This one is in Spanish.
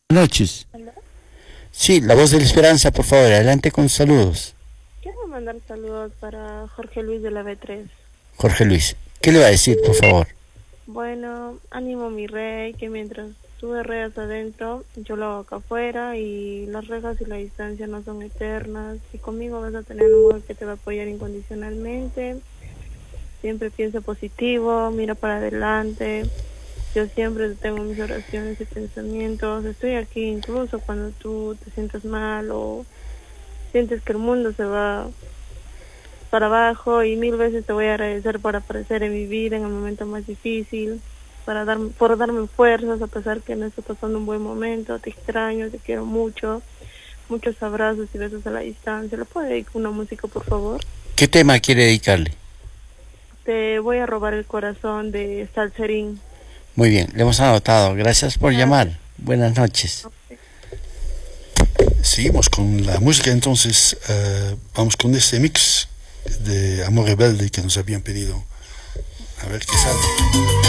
Noches. Hola. Sí, la voz de la esperanza, por favor, adelante con saludos. Quiero mandar saludos para Jorge Luis de la B3. Jorge Luis, ¿qué le va a decir, por favor? Bueno, ánimo mi rey, que mientras tú reas adentro, yo lo hago acá afuera y las rejas y la distancia no son eternas. Y conmigo vas a tener un mujer que te va a apoyar incondicionalmente. Siempre piensa positivo, mira para adelante. Yo siempre tengo mis oraciones y pensamientos. Estoy aquí incluso cuando tú te sientas mal o sientes que el mundo se va para abajo, y mil veces te voy a agradecer por aparecer en mi vida en el momento más difícil, por darme fuerzas a pesar que no estoy pasando un buen momento. Te extraño, te quiero mucho. Muchos abrazos y besos a la distancia. ¿Le puedo dedicar una música, por favor? ¿Qué tema quiere dedicarle? Te voy a robar el corazón de Salserín. Muy bien, le hemos anotado. Gracias por Gracias. llamar. Buenas noches. Ok. Seguimos con la música, entonces vamos con este mix de Amor Rebelde que nos habían pedido. A ver qué sale.